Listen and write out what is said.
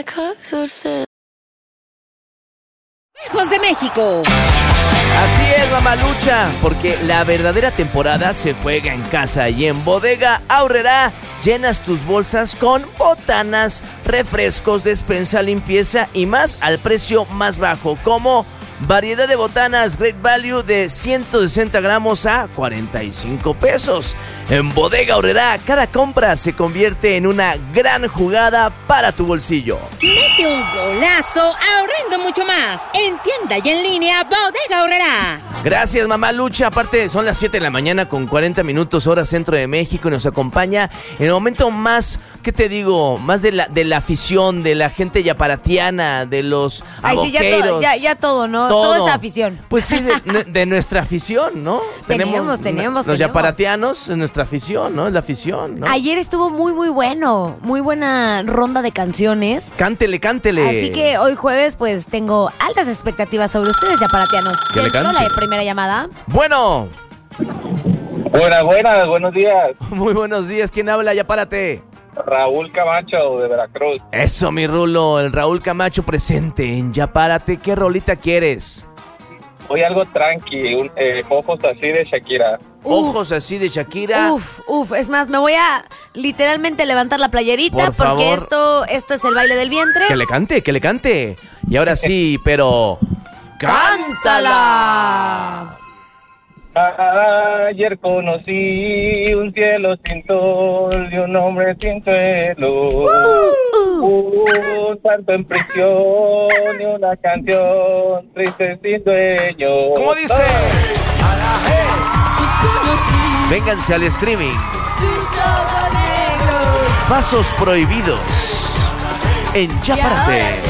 my clothes would fit. Lejos de México. Así es, mamalucha, porque la verdadera temporada se juega en casa y en Bodega Aurrerá llenas tus bolsas con botanas, refrescos, despensa, limpieza y más al precio más bajo, como variedad de botanas Great Value de 160 gramos a 45 pesos. En Bodega Aurrerá, cada compra se convierte en una gran jugada para tu bolsillo. Mete un golazo ahorrando mucho más. En tienda y en línea, Bodega Aurrerá. Gracias, mamá Lucha. Aparte, son las 7 de la mañana con 40 minutos hora centro de México y nos acompaña en el momento más, ¿qué te digo? Más de la afición, de la gente yaparatiana, de los aboqueiros. Sí, ya todo, ¿no? Todo es afición. Pues sí, de nuestra afición, ¿no? Tenemos. Los yaparatianos es nuestra afición, ¿no? Es la afición, ¿no? Ayer estuvo muy, muy bueno. Muy buena ronda de canciones. Cántele. Así que hoy jueves, pues, tengo altas expectativas sobre ustedes, yaparatianos. Que le ¿Entró cante. la primera llamada? Bueno. Buenas, buenos días. Muy buenos días. ¿Quién habla? Ya párate. Raúl Camacho, de Veracruz. Eso, mi Rulo. El Raúl Camacho presente en Ya Párate. ¿Qué rolita quieres? Hoy algo tranqui, ojos así de Shakira. Ojos así de Shakira. Uf. Es más, me voy a literalmente levantar la playerita Por porque favor. esto es el baile del vientre. Que le cante. Y ahora sí, pero... ¡cántala! Ayer conocí un cielo sin sol y un hombre sin suelo. Un santo en prisión y una canción triste sin dueño. ¿Cómo dice? Vénganse al streaming. Pasos prohibidos en Ya Párate.